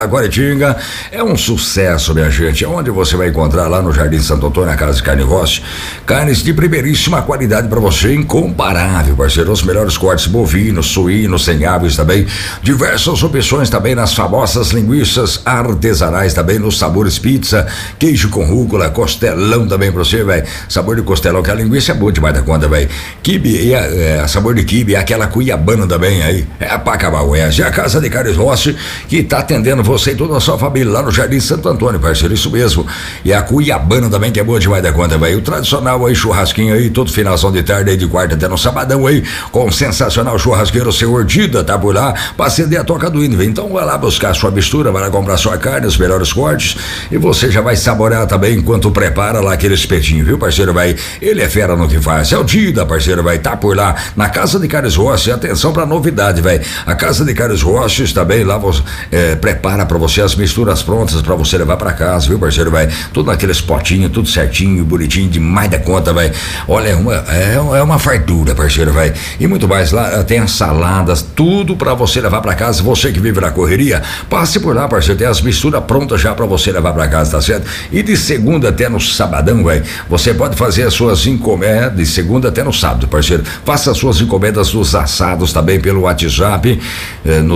Guaritinga é um sucesso, minha gente. Onde você vai encontrar lá no Jardim Santo Antônio, a Casa de Carne Rossi, carnes de primeiríssima qualidade para você, incomparável, parceiro. Os melhores cortes bovinos, suínos, sem aves também. Diversas opções também nas famosas linguiças artesanais também, nos sabores pizza, queijo com rúcula, costelão também pra você, velho. Sabor de costelão, que a linguiça é boa demais da conta, velho. Quibe, sabor de quibe, aquela cuiabana também aí. É pra acabar o é a Casa de Carne Rossi que tá atendendo você e toda a sua família lá no Jardim Santo Antônio, parceiro, isso mesmo. E a cuiabana também, que é boa demais da conta, velho. O tradicional aí, churrasquinho aí, todo finalzão de tarde aí, de quarta até no sabadão aí, com o sensacional churrasqueiro Seu Ordida, tá por lá, pra acender a toca do hino, velho. Então vai lá buscar a sua mistura, vai lá comprar sua carne, os melhores cortes, e você já vai saborear também enquanto prepara lá aquele espetinho, viu, parceiro, vai? Ele é fera no que faz, é o Dida, parceiro, vai, tá por lá, na Casa de Carnes Rossi. Atenção pra novidade, velho. A Casa de Carnes Rossi também lá, prepara pra você as misturas prontas pra você levar pra casa, viu, parceiro, vai? Tudo naqueles potinhos, tudo certinho, bonitinho, demais da conta, vai. Olha, é uma fartura, parceiro, vai. E muito mais lá, tem as saladas, tudo pra você levar pra casa. Você que vive na correria, passe por lá, parceiro, tem as misturas prontas já pra você levar pra casa, tá certo? E de segunda até no sabadão, vai, você pode fazer as suas encomendas, de segunda até no sábado, parceiro. Faça as suas encomendas dos assados também pelo WhatsApp, no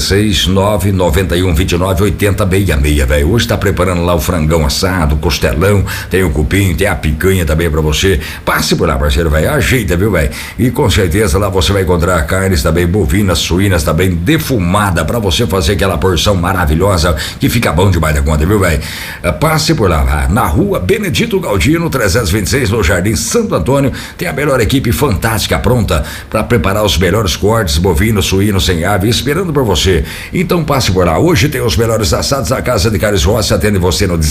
16991298066, velho. Hoje tá preparando lá o frangão assado, o costelão, tem o cupim, tem a picanha também pra você. Passe por lá, parceiro, velho, ajeita, viu, velho? E com certeza lá você vai encontrar carnes também bovinas, suínas também defumada pra você fazer aquela porção maravilhosa que fica bom demais da conta, viu, velho? Passe por lá, na rua Benedito Galdino 326, no Jardim Santo Antônio, tem a melhor equipe fantástica pronta pra preparar os melhores cortes bovinos, suínos, sem ave, esperando por você. Então passe por lá. Hoje tem os melhores assados. A Casa de Carnes Rossi atende você no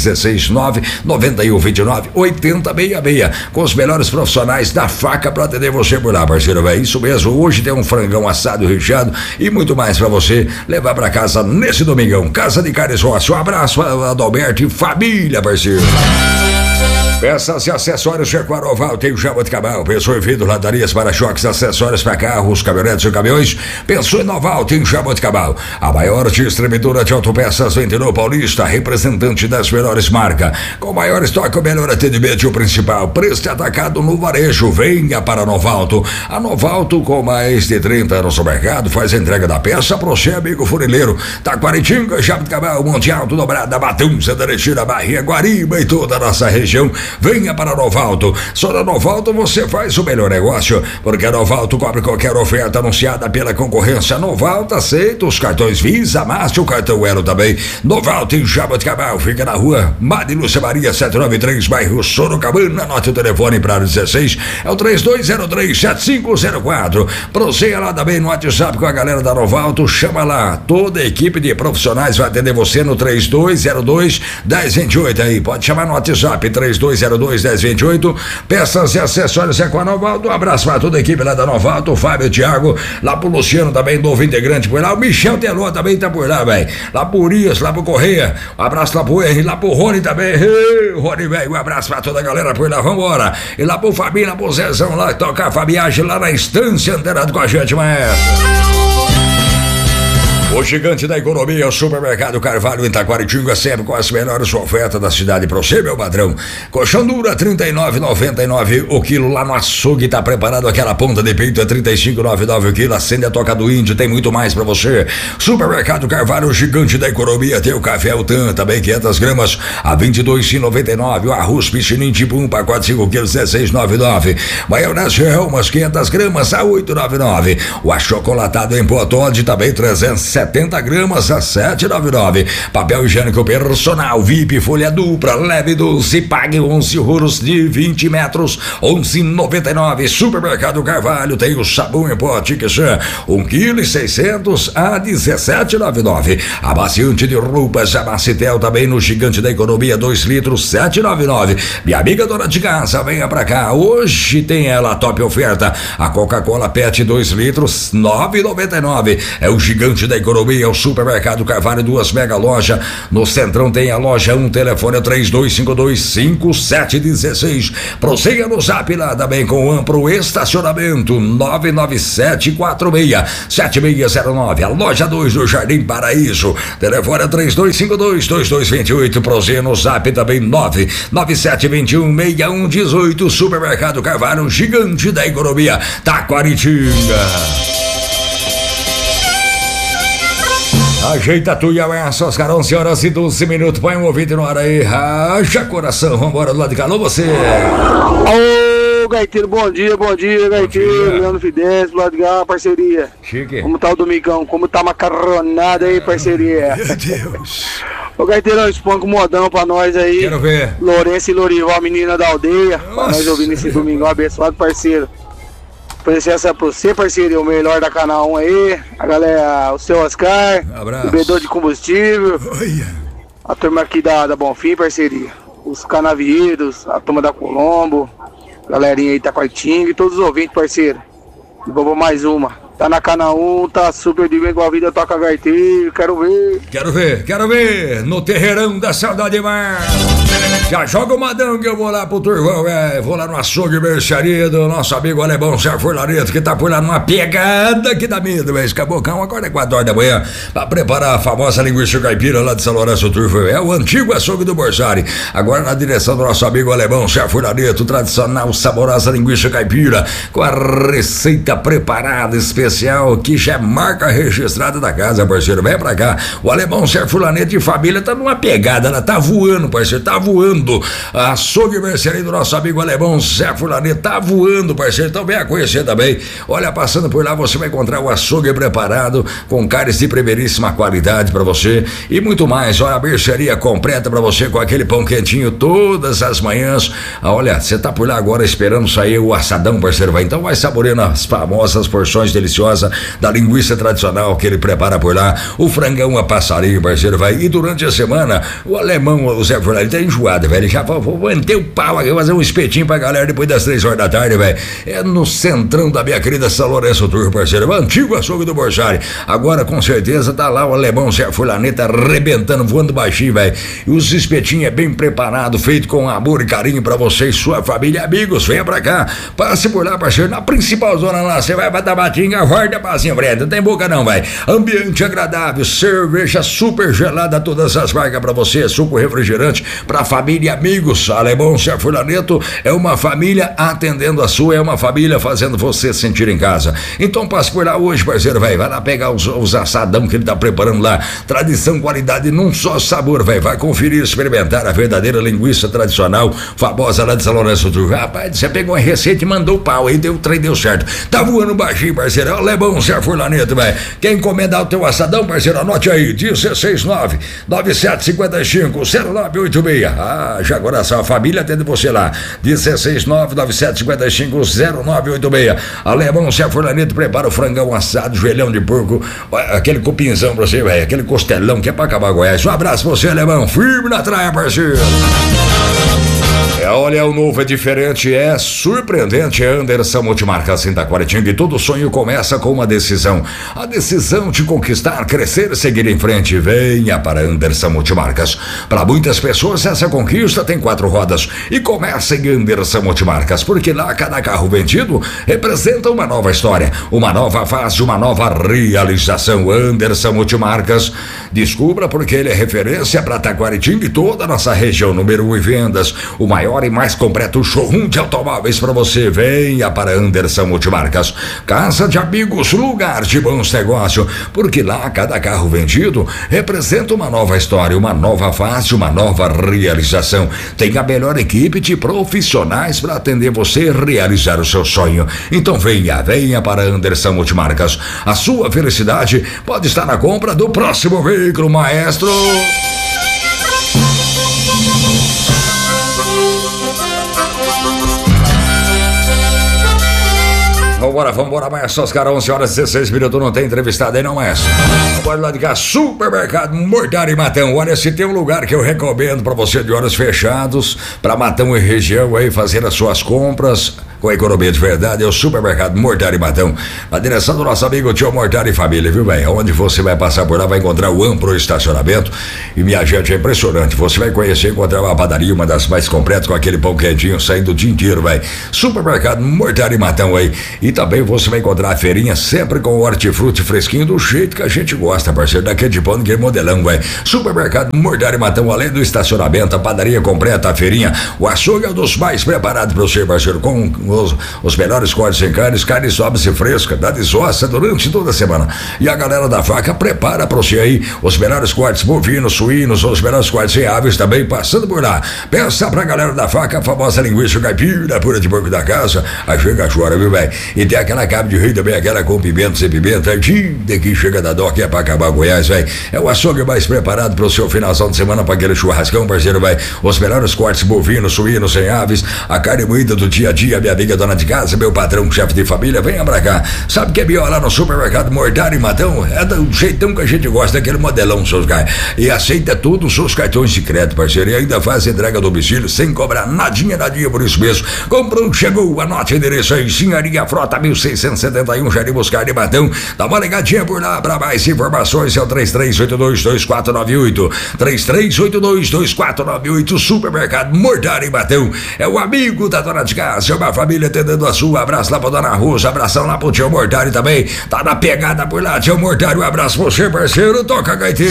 16991298066, com os melhores profissionais da faca pra atender você por lá, parceiro, velho. Isso mesmo. Hoje tem um frangão assado, recheado e muito mais pra você levar pra casa nesse domingão. Casa de Carnes Rossi. Um abraço a Adalberto e família, parceiro. Peças e acessórios Chequaroval, tem o Jaboticabal. Pensou em vidro, ladarias, para-choques, acessórios para carros, caminhonetes e caminhões? Pensou em Noval, tem o Jaboticabal. A maior distribuidora de autopeças Ventilou Paulista, representante das melhores marcas. Com maior estoque, o melhor atendimento e o principal preço atacado no varejo. Venha para a Novalto. A Novalto, com mais de 30 anos no mercado, faz a entrega da peça para você, amigo funileiro. Taquaritinga, Jaboticabal, Monte Alto, Dobrada, Batum, Santa Erechina, Bahia, Guariba e toda a nossa região. Venha para a Novalto. Só na Novalto você faz o melhor negócio, porque a Novalto cobre qualquer oferta anunciada pela concorrência. Novalto aceita os cartões Visa, Master, o cartão Elo também. Novalto em Jaboticabal, fica na rua Madre Lúcia Maria 793, bairro Sorocabana. Anote o telefone para 16, é o 3203-7504. Proceia lá também no WhatsApp com a galera da Novalto, chama lá, toda a equipe de profissionais vai atender você no 3202-1028 aí, pode chamar no WhatsApp 3202-1028, peças e acessórios é com a Novalto. Um abraço para toda a equipe lá da Novalto, o Fábio, o Thiago, lá pro Luciano também, novo integrante por lá, o Michel Teló também tá por lá, velho, lá pro Urias, lá pro Correia, um abraço lá pro Henry, lá pro Rony também, Rony, velho, um abraço pra toda a galera por lá, vambora, e lá pro Fabinho, lá pro Zezão, lá, tocar a Fabiagem lá na Estância, antenado com a gente, maestro. O gigante da economia, o Supermercado Carvalho em Taquaritinga, sempre com as melhores ofertas da cidade pra você, meu padrão. Colchão dura R$ 39,99 o quilo, lá no açougue tá preparado aquela ponta de peito, é R$ 35,99 o quilo, acende a toca do índio, tem muito mais pra você. Supermercado Carvalho, o gigante da economia, tem o café Altan, também 500 gramas a R$ 22,99, o arroz Pichinim tipo 1, pacote 5 quilos, R$ 16,99. Maionese Helmas, 500 gramas a R$ 8,99. O achocolatado em pó Toddy, também 370 gramas a R$ 7,99. Papel higiênico personal VIP, folha dupla, leve doce, pague 11 rolos de 20 metros, R$ 11,99. Supermercado Carvalho tem o sabão em pó Tiquechã, 1,6 kg a R$ 17,99. Amaciante de roupas, Amacitel também no gigante da economia, 2 litros, R$ 7,99. Minha amiga dona de casa, venha pra cá, hoje tem ela a top oferta, a Coca-Cola PET 2 litros, R$ 9,99. É o gigante da economia Igorobia, o Supermercado Carvalho, 2 mega loja. No Centrão tem a loja 1, telefone é 3252-5716. Prossiga no Zap lá também com amplo estacionamento, 99746-7609. A loja 2 do Jardim Paraíso, telefone é 3252-2228. Prossiga no Zap também, 99721-6118. Supermercado Carvalho, gigante da economia, Taquaritinga. Ajeita tu e avança, Oscarão, senhoras e 12 minutos. Põe um ouvido no ar aí. Racha coração, vambora do lado de cá. Alô, você. Ô, Gaiteiro, bom dia, Gaiteiro. Leandro Fidesz, do lado de cá, parceria. Chique. Como tá o domingão? Como tá a macarronada aí, parceria? Meu Deus. Ô, Gaiteirão, espanca um modão pra nós aí. Quero ver. Lourenço e Lorival, menina da aldeia. Nossa. Pra nós ouvir nesse domingão abençoado, parceiro. Presença pra você, parceiro, o melhor da Canal 1 aí, a galera, o seu Oscar, abraço. O bebedor de combustível, Olha. A turma aqui da Bonfim, parceria, os canavieiros, a turma da Colombo, galerinha aí, Taquaritinga e todos os ouvintes, parceiro. E vamos mais uma. Tá na Canal 1, tá super de bem com a vida, toca gaiteiro, quero ver. No terreirão da saudade mar. Já joga o madão que eu vou lá pro Turvão, vou lá no açougue mercearia do nosso amigo alemão Sérgio Furlaneto, que tá por lá numa pegada que dá medo, velho. Cabocão, acorda 4 horas da manhã pra preparar a famosa linguiça caipira lá de São Lourenço Turvão. É o antigo açougue do Borsari. Agora na direção do nosso amigo alemão Sérgio Furlaneto, tradicional, saborosa linguiça caipira, com a receita preparada especial, que já é marca registrada da casa, parceiro. Vem pra cá. O alemão Sérgio Furlaneto e família tá numa pegada, ela tá voando, parceiro, tá voando. A açougue mercearia do nosso amigo alemão Sérgio Furlaneto tá voando, parceiro. Então venha conhecer também. Olha, passando por lá você vai encontrar o açougue preparado com carnes de primeiríssima qualidade pra você e muito mais. Olha, a mercearia completa pra você com aquele pão quentinho todas as manhãs. Olha, você tá por lá agora esperando sair o assadão, parceiro. Vai, então vai saboreando as famosas porções deliciosas da linguiça tradicional que ele prepara por lá. O frangão a passarinho, parceiro, vai. E durante a semana, o alemão, o Sérgio Furlaneto, tá enjoado, velho. Já vou manter o pau aqui, fazer um espetinho pra galera depois das 3 horas da tarde, velho. É no centrão da minha querida São Lourenço Turvo, parceiro. O antigo açougue do Borsari. Agora, com certeza, tá lá o alemão Sérgio Furlaneto arrebentando, voando baixinho, velho. E os espetinhos é bem preparado, feito com amor e carinho pra você e sua família e amigos. Venha pra cá, passe por lá, parceiro. Na principal zona lá, você vai pra Tabatinga, Varda, Passinho Breda. Não tem boca não, velho. Ambiente agradável, cerveja super gelada, todas as marcas pra você, suco refrigerante pra família e amigos. Alemão Sérgio Furlaneto é uma família atendendo a sua, é uma família fazendo você se sentir em casa. Então passe por lá hoje, parceiro, vai lá pegar os assadão que ele tá preparando lá. Tradição, qualidade num só sabor, vai conferir, experimentar a verdadeira linguiça tradicional, famosa lá de São Lourenço do Rio. Rapaz, você pegou uma receita e mandou o pau aí, o trem deu certo. Tá voando baixinho, parceiro, é o alemão Sérgio Furlaneto, velho. Quer encomendar o teu assadão, parceiro, anote aí, 169-9755-0986. Já agora a sua família atende você lá, 169-9755-0986. Alemão Sérgio Furlaneto prepara o frangão assado, joelhão de porco, aquele cupinzão pra você, velho, aquele costelão que é pra acabar Goiás. Um abraço pra você, alemão, firme na traia, parceiro. Olha, o novo é diferente, é surpreendente. Anderson Multimarcas em Taquaritinga, e todo sonho começa com uma decisão. A decisão de conquistar, crescer e seguir em frente. Venha para Anderson Multimarcas. Para muitas pessoas, essa conquista tem 4 rodas. E começa em Anderson Multimarcas, porque lá cada carro vendido representa uma nova história, uma nova fase, uma nova realização. Anderson Multimarcas, descubra porque ele é referência para Taquaritinga e toda a nossa região. Número 1 em vendas, o maior e mais completo showroom de automóveis para você. Venha para Anderson Multimarcas. Casa de amigos, lugar de bons negócios, porque lá cada carro vendido representa uma nova história, uma nova fase, uma nova realização. Tem a melhor equipe de profissionais para atender você e realizar o seu sonho. Então venha para Anderson Multimarcas. A sua felicidade pode estar na compra do próximo veículo, maestro. Vambora, maestro Oscar, 11 horas e 16 minutos, não tem entrevistado aí não, maestro. Vambora lá de cá, Supermercado Mortari e Matão. Olha, se tem um lugar que eu recomendo pra você de horas fechados, pra Matão e região aí, fazer as suas compras com a economia de verdade, é o Supermercado Mortari Matão, na direção do nosso amigo Tio Mortari e Família, viu, velho? Onde você vai passar por lá, vai encontrar o amplo estacionamento e, minha gente, é impressionante. Você vai conhecer, encontrar uma padaria, uma das mais completas, com aquele pão quentinho saindo o dia inteiro, velho. Supermercado Mortari Matão aí. E também você vai encontrar a feirinha sempre com hortifruti fresquinho do jeito que a gente gosta, parceiro, daquele de pão, daquele modelão, velho. Supermercado Mortari Matão, além do estacionamento, a padaria completa, a feirinha, o açougue é um dos mais preparados para você, parceiro, com os melhores cortes em carne sobe-se fresca, dá desossa durante toda a semana. E a galera da faca prepara para você aí os melhores cortes bovinos, suínos, os melhores cortes em aves também passando por lá. Peça pra galera da faca a famosa linguiça caipira, pura de porco da casa, a chega chora, viu, velho? E tem aquela carne de rei também, aquela com pimenta, sem pimenta, ardida que chega da dó, que é pra acabar Goiás, velho. É o açougue mais preparado pro seu finalzão de semana, pra aquele churrascão, parceiro, velho. Os melhores cortes bovinos, suínos, sem aves, a carne moída do dia a dia, minha amiga dona de casa, meu patrão, chefe de família, venha pra cá. Sabe que é melhor lá no Supermercado Mortari Matão? É do jeitão que a gente gosta, daquele modelão, seus caras. E aceita todos os seus cartões de crédito, parceiro, e ainda faz entrega a domicílio sem cobrar nadinha por isso mesmo. Comprou, chegou, anote o endereço aí, Senhoria Frota 1671, Jardim Buscar de Matão. Dá uma ligadinha por lá pra mais informações, é o 33822498, 33822498, Supermercado Mortari Matão. É o amigo da dona de casa, é uma família atendendo a sua. Abraço lá pra dona Rosa, abração lá pro tio Mortari também. Tá na pegada por lá, tio Mortari, um abraço pra você, parceiro. Toca, Gaiteiro.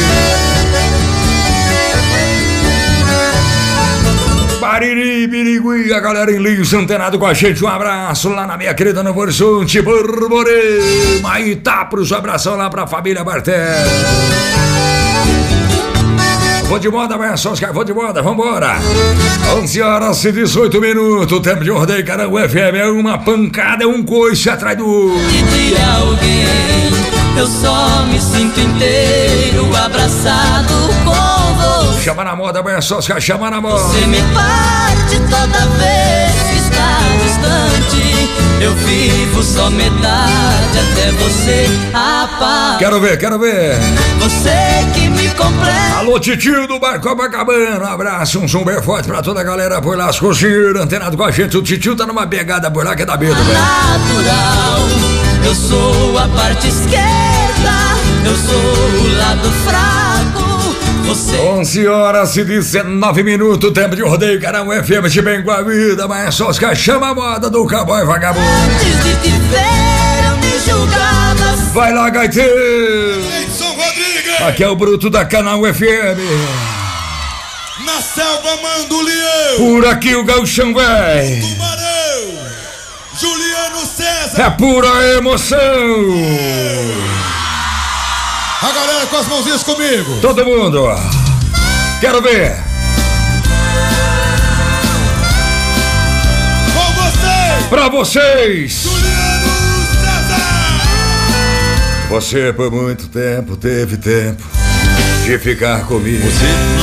Bariri, Birigui, a galera em Lins, antenado com a gente, um abraço lá na minha querida Novo Horizonte, Borborema, Itapros, um abração lá pra família Bartel. Vou de moda, vou de moda, vambora. 11h18, tempo de rodeio, caramba, o FM é uma pancada, é um coice atrás do outro. De alguém, eu só me sinto inteiro, abraçado com você. Chama na moda, chama na moda. Você me parte toda vez que está distante. Eu vivo só metade até você apagar. Quero ver. Você que me completa. Alô, titio do Bar Copacabana, um abraço, um som bem forte pra toda a galera por lá, as cozinheiras, antenado com a gente. O titio tá numa pegada por lá que é da medo, velho. Natural, eu sou a parte esquerda, eu sou o lado fraco. Você... 11h19, tempo de rodeio, caramba, FM de bem com a vida, mas só os que chama a moda do cowboy vagabundo. Antes de te ver, eu me julgava. Vai lá, Gaiteiro. Aqui é o Bruto da Canal FM. Na selva manda o leão. Por aqui o gauchão vai. Tubarão. Juliano César. É pura emoção. A galera com as mãozinhas comigo. Todo mundo. Quero ver. Com vocês. Pra vocês. Juliano César. Você por muito tempo teve tempo de ficar comigo.